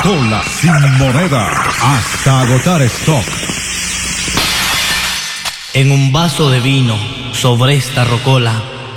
Rocola sin moneda hasta agotar stock. En un vaso de vino sobre esta rocola